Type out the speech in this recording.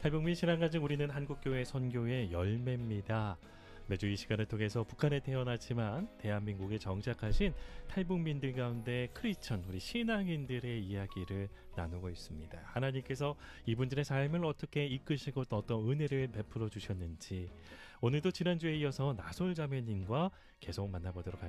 탈북민 신앙가정 우리는 한국교회 선교의 열매입니다. 매주 이 시간을 통해서 북한에 태어났지만 대한민국에 정착하신 탈북민들 가운데 크리스천 우리 신앙인들의 이야기를 나누고 있습니다. 하나님께서 이분들의 삶을 어떻게 이끄시고 또 어떤 은혜를 베풀어 주셨는지 오늘도 지난주에 이어서 나솔 자매님과 계속 만나보도록 하겠습니다.